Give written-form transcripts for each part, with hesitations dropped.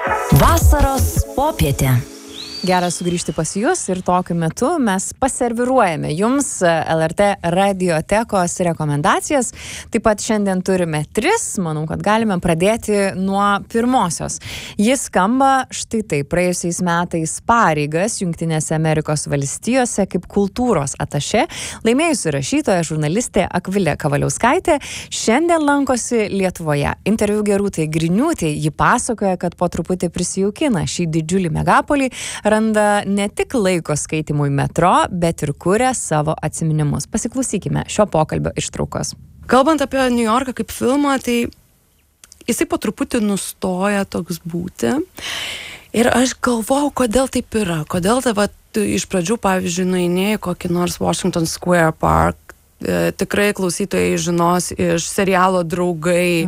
Vasaros popietė. Geras sugrįžti pas jūs ir tokiu metu mes paserviruojame jums LRT radiotekos rekomendacijas. Taip pat šiandien turime 3, manau, kad galime pradėti nuo pirmosios. Jis skamba štai taip: praėjusiais metais pareigas Jungtinėse Amerikos valstijose kaip kultūros atašė laimėjusi rašytoja, žurnalistė Akvilė Kavaliauskaitė šiandien lankosi Lietuvoje. Interviu Gerūtai Griniūtei ji pasakoja, kad po truputį prisijaukina šį didžiulį megapolį, randa ne tik laiko skaitimui metro, bet ir kuria savo atsiminimus. Pasiklausykime šio pokalbio ištraukos. Kalbant apie New Yorką kaip filmą, tai jisai po truputį nustoja toks būti. Ir aš galvojau, kodėl taip yra. Kodėl tu iš pradžių, pavyzdžiui, nueini kokį nors Washington Square Park. Tikrai klausytojai žinos iš serialo Draugai,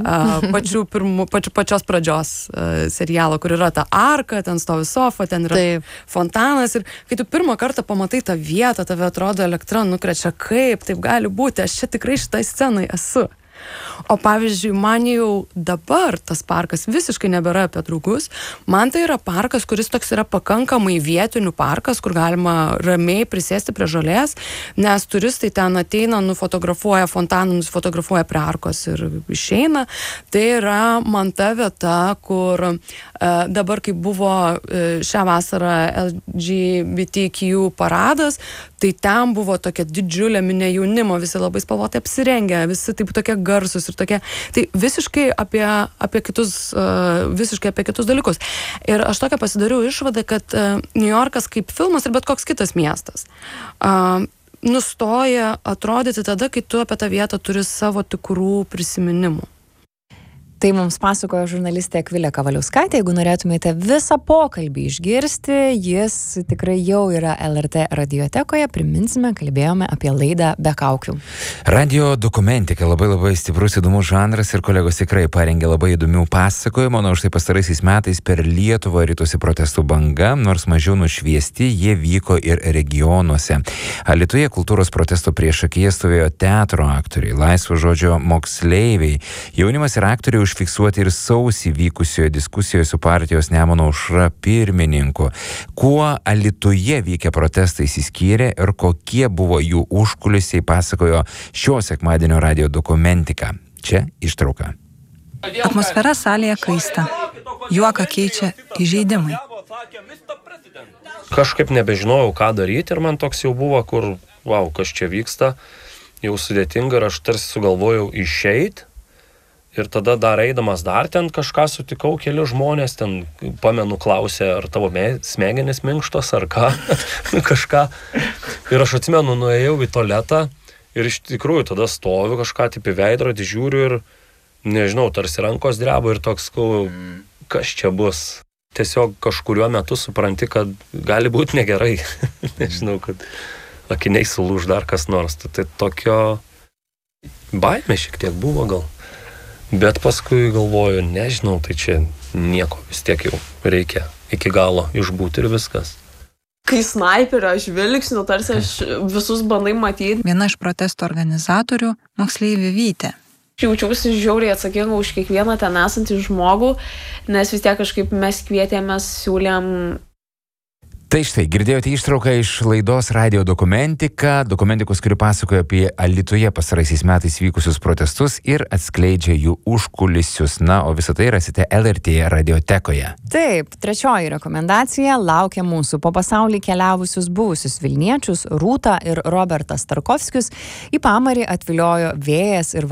pačios pradžios serialo, kur yra ta arka, ten stovi sofa, ten yra fontanas. Ir kai tu pirmą kartą pamatai tą vietą, tave atrodo elektra nukrečia, kaip taip gali būti, aš čia tikrai šitai scenai esu. O pavyzdžiui, man jau dabar tas parkas visiškai nebėra apie Draugus. Man tai yra parkas, kuris toks yra pakankamai vietinių parkas, kur galima ramiai prisėsti prie žolės, nes turistai ten ateina, nufotografuoja fontaną, nufotografuoja prie arkos ir išeina. Tai yra man ta vieta, kur dabar, kai buvo šią vasarą LGBTQ paradas, tai ten buvo tokia didžiulė minė jaunimo, visi labai spalvotai apsirengę, visi taip tokie garsus ir tokie. Tai visiškai apie kitus dalykus. Ir aš tokia pasidariau išvadą, kad New Yorkas kaip filmas ir bet koks kitas miestas nustoja atrodyti tada, kai tu apie tą vietą turi savo tikrų prisiminimų. Tai mums pasakojo žurnalistė Akvilė Kavaliauskaitė. Jeigu norėtumėte visą pokalbį išgirsti, jis tikrai jau yra LRT radiotekoje. Priminsime, kalbėjome apie laidą Be kaukių. Radio dokumentika labai stiprus įdomus žanras ir kolegos tikrai parengė labai įdomių pasakojimų. O štai pastaraisiais metais per Lietuvą ritosi protestų banga, nors mažiau nušviesti, jie vyko ir regionuose. Alytuje kultūros protesto priešakyje stovėjo teatro aktoriai, laisvo žodžio moksleiviai, jaunimas ir aktoriai užfiksuoti ir sausį vykusioje diskusijoje su partijos Nemuno aušra pirmininku. Kuo Alytuje vykę protestai išsiskyrė ir kokie buvo jų užkulisiai, pasakojo šio sekmadienio radio dokumentika. Čia ištrauka. Atmosfera salėje kaista. Juoką keičia įžeidimai. Kažkaip nebežinojau, ką daryti ir man toks jau buvo, kur, kas čia vyksta, jau sudėtinga ir aš tarsi sugalvojau išeit. Ir tada dar eidamas dar ten kažką sutikau, keli žmonės ten, pamenu, klausė, ar tavo smegenys minkštos, ar ką, kažką. Ir aš atsimenu, nuėjau į tualetą ir iš tikrųjų tada stoviu kažką, taip į veidrodį žiūriu ir, nežinau, tarsi rankos dreba ir toks, kas čia bus. Tiesiog kažkuriuo metu supranti, kad gali būti negerai. Nežinau, kad akiniai sulūž dar kas nors. Tai tokio baimė šiek tiek buvo gal. Bet paskui galvoju, nežinau, tai čia nieko, vis tiek jau reikia iki galo išbūti ir viskas. Kai snaiperio žvilgsniu, tarsi aš visus bandai matyti. Viena iš protesto organizatorių - moksleivė Vytė. Jaučiausi žiauriai atsakinga už kiekvieną ten esantį žmogų, nes vis tiek kažkaip mes kvietėmės, siūlėm. Tai štai, girdėjote ištrauką iš laidos radio dokumentika, dokumentikos, kuri pasakoja apie Alytuje pastaraisiais metais vykusius protestus ir atskleidžia jų užkulisius. Na, o visą tai rasite LRT radiotekoje. Taip, trečioji rekomendacija laukia mūsų po pasaulį keliavusius buvusius Vilniečius Rūtą ir Robertą Starkovskius. Į Pamarį atviliojo vėjas ir